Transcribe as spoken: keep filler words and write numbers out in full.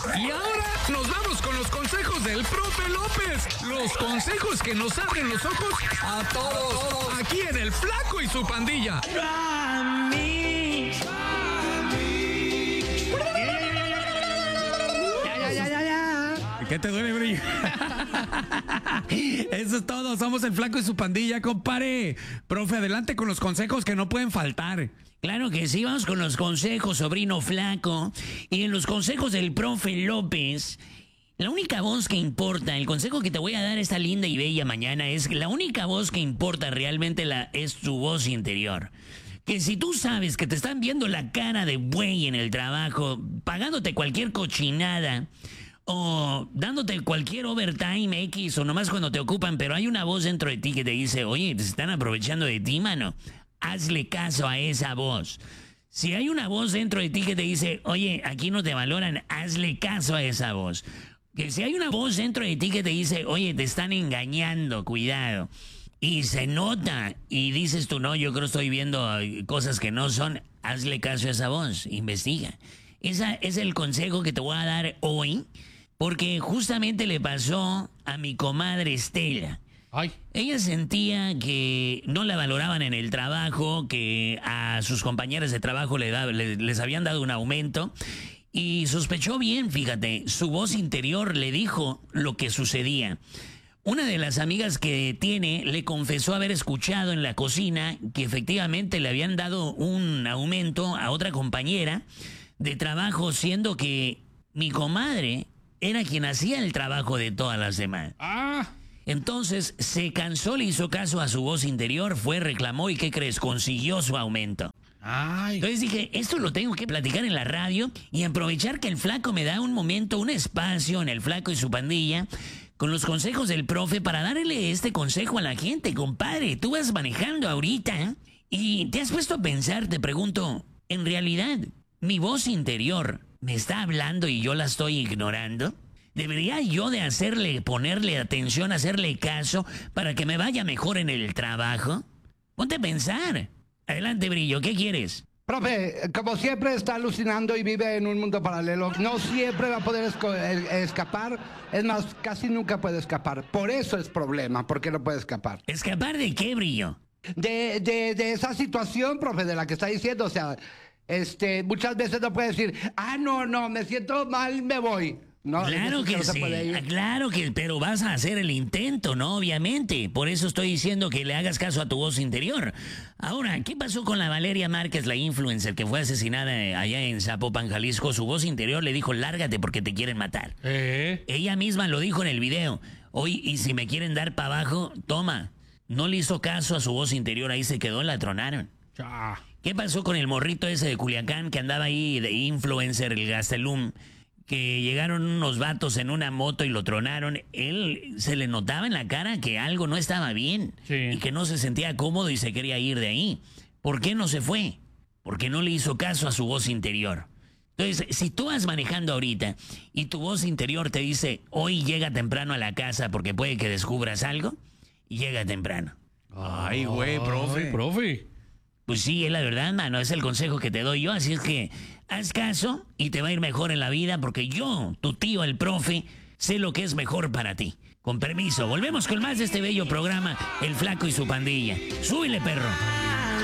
Y ahora nos vamos con los consejos del profe López. Los consejos que nos abren los ojos a todos. Aquí en El Flaco y su Pandilla. ¿Qué te duele, brillo? Eso es todo. Somos El Flaco y su Pandilla, compadre. Profe, adelante con los consejos que no pueden faltar. Claro que sí, vamos con los consejos, sobrino Flaco. Y en los consejos del profe López, la única voz que importa, el consejo que te voy a dar esta linda y bella mañana es que la única voz que importa realmente la, es tu voz interior. Que si tú sabes que te están viendo la cara de buey en el trabajo, pagándote cualquier cochinada, o dándote cualquier overtime X, o nomás cuando te ocupan, pero hay una voz dentro de ti que te dice, oye, te están aprovechando de ti, mano. Hazle caso a esa voz. Si hay una voz dentro de ti que te dice, oye, aquí no te valoran, hazle caso a esa voz. Que si hay una voz dentro de ti que te dice, oye, te están engañando, cuidado. Y se nota, y dices tú, no, yo creo que estoy viendo cosas que no son, hazle caso a esa voz, investiga. Ese es el consejo que te voy a dar hoy, porque justamente le pasó a mi comadre Estela. Ay. Ella sentía que no la valoraban en el trabajo, que a sus compañeras de trabajo le da, le, les habían dado un aumento, y sospechó bien, fíjate, su voz interior le dijo lo que sucedía. Una de las amigas que tiene le confesó haber escuchado en la cocina que efectivamente le habían dado un aumento a otra compañera de trabajo, siendo que mi comadre era quien hacía el trabajo de todas las demás. Ah. Entonces se cansó, le hizo caso a su voz interior, fue, reclamó y ¿qué crees? Consiguió su aumento. Ay. Entonces dije, esto lo tengo que platicar en la radio y aprovechar que el Flaco me da un momento, un espacio en El Flaco y su Pandilla, con los consejos del profe para darle este consejo a la gente, compadre. Tú vas manejando ahorita y te has puesto a pensar, te pregunto, ¿en realidad mi voz interior me está hablando y yo la estoy ignorando? ¿Debería yo de hacerle, ponerle atención, hacerle caso para que me vaya mejor en el trabajo? Ponte a pensar. Adelante, Brillo, ¿qué quieres? Profe, como siempre está alucinando y vive en un mundo paralelo, no siempre va a poder esco- eh, escapar, es más, casi nunca puede escapar. Por eso es problema, porque no puede escapar. ¿Escapar de qué, Brillo? De, de, de esa situación, profe, de la que está diciendo, o sea, este, muchas veces no puede decir, ah, no, no, me siento mal, me voy. No, Claro que no se sí, puede ir. ah, claro que, pero vas a hacer el intento, ¿no? Obviamente. Por eso estoy diciendo que le hagas caso a tu voz interior. Ahora, ¿qué pasó con la Valeria Márquez, la influencer que fue asesinada allá en Zapopan, Jalisco? Su voz interior le dijo, lárgate porque te quieren matar. Eh. Ella misma lo dijo en el video. Oye, y si me quieren dar para abajo, toma. No le hizo caso a su voz interior, ahí se quedó, la tronaron. Ya. ¿Qué pasó con el morrito ese de Culiacán que andaba ahí de influencer, el Gastelum? Que llegaron unos vatos en una moto y lo tronaron. Él se le notaba en la cara que algo no estaba bien. Sí. Y que no se sentía cómodo y se quería ir de ahí. ¿Por qué no se fue? Porque no le hizo caso a su voz interior. Entonces, si tú vas manejando ahorita y tu voz interior te dice, hoy llega temprano a la casa porque puede que descubras algo, llega temprano. Ay, güey, profe. Ay, profe. Pues sí, es la verdad, mano, es el consejo que te doy yo, así es que haz caso y te va a ir mejor en la vida porque yo, tu tío, el profe, sé lo que es mejor para ti. Con permiso, volvemos con más de este bello programa, El Flaco y su Pandilla. ¡Súbele, perro!